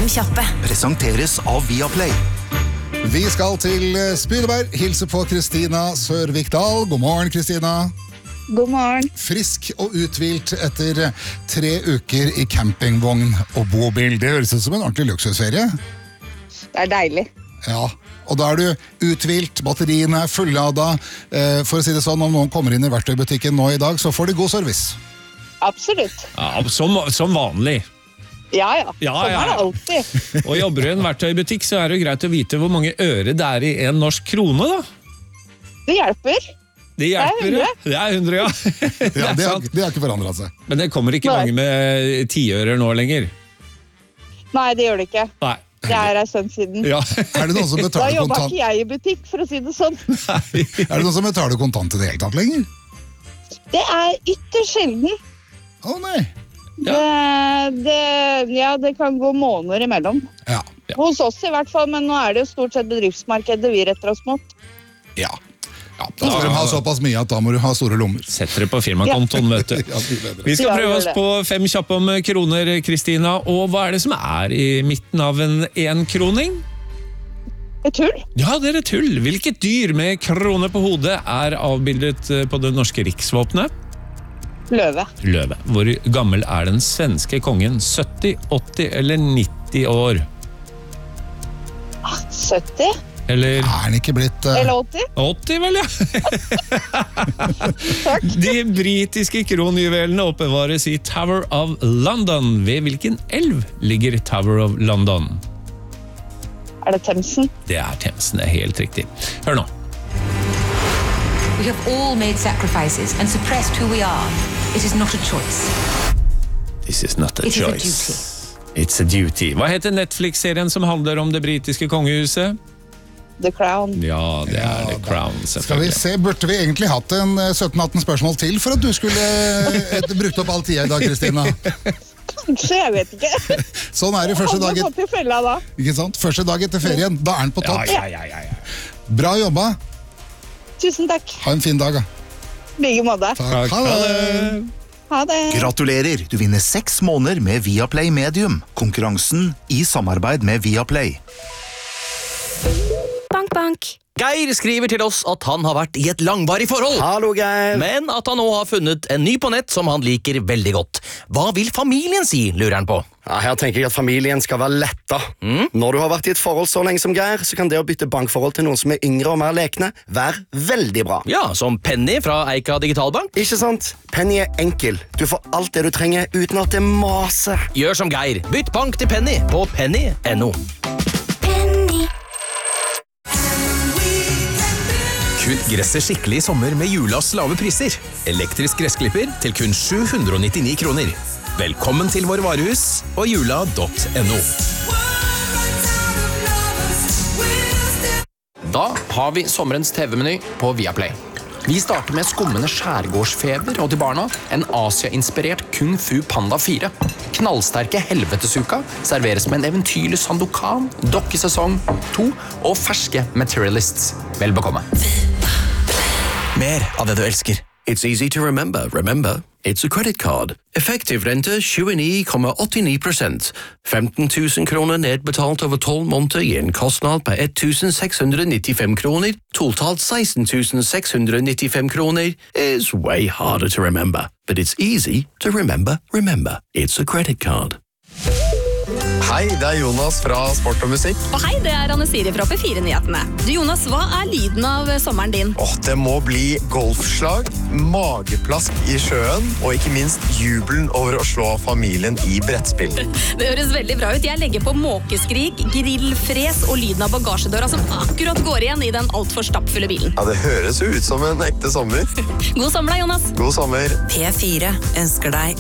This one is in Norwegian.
kjappe. Presenteres av Viaplay. Vi skal til Spydeberg, hilse på Kristina Sørvikdal. God morgen, Kristina. God morgen. Frisk og uthvilt etter 3 uker i campingvogn og bobil. Det høres ut som en ordentlig luksusferie. Det er deilig. Ja, og da er du uthvilt, batteriene er fullada. For å si det sånn, om noen kommer inn i verktøybutikken nå i dag, så får de god service. Absolutt. Ja, som vanlig. Ja. Sånn er det alltid. Og jobber du i en verktøybutikk, så er det jo greit å vite hvor mange øre det er i en norsk krone, da. Det hjelper. Det hjelper, det er 100, ja. Ja, det har ikke forandret seg. Men det kommer ikke mange med 10-ører nå lenger. Nei, det gjør det ikke. Nei. Det er en stund siden. Ja. Er det noen som Da betaler jobber kontant? ikke jeg i butikk, for å si det sånn. Er det noen som betaler kontant i det hele tatt lenger? Det er ytterst sjelden. Å nei. Det kan gå måneder imellom. Ja. Hos oss i hvert fall, men nå er det jo stort sett bedriftsmarkedet vi retter oss mot. Ja. Da skal de ha såpass mye at da må du ha store lommer. Setter det på firmakontoen, vet du. Ja, mye bedre. Vi skal Ja, prøve gjør oss det. på 5 kjappe om kroner, Kristina. Og hva er det som er i midten av en 1-kroning? Et tull? Ja, det er et tull. Hvilket dyr med krone på hodet er avbildet på det norske riksvåpenet? Løve. Løve. Hvor gammel er den svenske kongen? 70, 80 eller 90 år? 70? Eller Er den ikke blitt... Eller 80? 80, vel, ja. De britiske kronjuvelene oppbevares i Tower of London. Ved hvilken elv ligger Tower of London? Er det Themsen? Det er Themsen, det er helt riktig. Hør nå. We have all made sacrifices and suppressed who we are. It is not a choice. This is not a It is a choice. It's a duty. Hva heter Netflix-serien som handler om det britiske kongehuset? The Crown. Ja, det er The Crown, Skal vi selvfølgelig. se, burde vi egentlig hatt en 17-18 spørsmål til for at du skulle brukt opp all tida i dag, Kristina? Så jeg vet ikke. Sånn er det første dag, Kom på fella da. ikke sant? Første dag etter ferien, da er den på topp. Ja. Bra jobba. Tusen takk. Ha en fin dag, da. Like måte. Takk. Ha det. Ha det. Gratulerer, du vinner 6 måneder med Viaplay Medium. Konkurransen i samarbeid med Viaplay. Bank, bank. Geir skriver til oss at han har vært i et langvarig forhold. Hallo, Geir. Men at han nå har funnet en ny på nett som han liker veldig godt. Hva vil familien si, lurer han på. Ja, her tenker jeg at familien skal være letta. Når du har vært i et forhold så lenge som Geir, så kan det å bytte bankforhold til noen som er yngre og mer lekne, være veldig bra. Ja, som Penny fra Eika Digitalbank. Ikke sant? Penny er enkel. Du får alt det du trenger uten at det maser. Gjør som Geir. Bytt bank til Penny på penny.no. Kutt gresset skikkelig i sommer med Julas lave priser. Elektrisk gressklipper til kun 799 kroner. Velkommen til våre varehus og jula.no. Da har vi sommerens TV-meny på Viaplay. Vi starter med skummende skjærgårdsfeber og til barna en Asia-inspirert Kung Fu Panda 4. Knallsterke helvetesuka serveres med en eventyrlig Sandokan, dokkesesong 2 og ferske Materialists. Vel bekomme. Mer av det du elsker. It's easy to remember. Remember, it's a credit card. Effektiv rente 29,89%. 15 000 kroner nedbetalt over 12 måneder gir en kostnad på 1.695 kroner. Totalt 16.695 kroner is way harder to remember. But it's easy to remember. Remember, it's a credit card. Hei, det er Jonas fra Sport og Musikk. Og hei, det er Anne Siri fra P4-nyhetene. Du Jonas, hva er lyden av sommeren din? Det må bli golfslag, mageplask i sjøen, og ikke minst jubelen over å slå familien i brettspill. Det høres veldig bra ut. Jeg legger på måkeskrik, grillfres og lyden av bagasjedøra som akkurat går igjen i den alt for stappfulle bilen. Ja, det høres jo ut som en ekte sommer. God sommer da, Jonas. God sommer. P4 ønsker deg